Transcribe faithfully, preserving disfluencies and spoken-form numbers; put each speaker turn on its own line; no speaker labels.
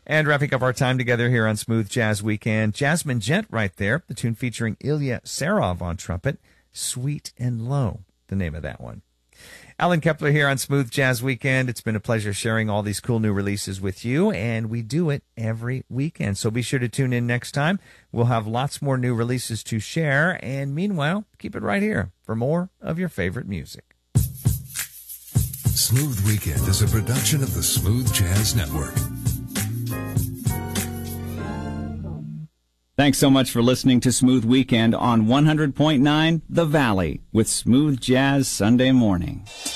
And wrapping up our time together here on Smooth Jazz Weekend, Jasmine Gent right there, the tune featuring Ilya Sarov on trumpet, Sweet and Low, the name of that one. Alan Kepler here on Smooth Jazz Weekend. It's been a pleasure sharing all these cool new releases with you, and we do it every weekend. So be sure to tune in next time. We'll have lots more new releases to share, and meanwhile, keep it right here for more of your favorite music.
Smooth Weekend is a production of the Smooth Jazz Network.
Thanks so much for listening to Smooth Weekend on one hundred point nine The Valley with Smooth Jazz Sunday Morning.